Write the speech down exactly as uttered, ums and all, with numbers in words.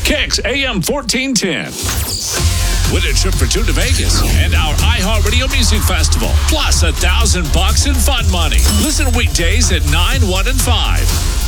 Kicks A M fourteen ten. Win a trip for two to Vegas and our iHeartRadio Music Festival, plus a thousand bucks in fun money. Listen weekdays at nine, one, and five.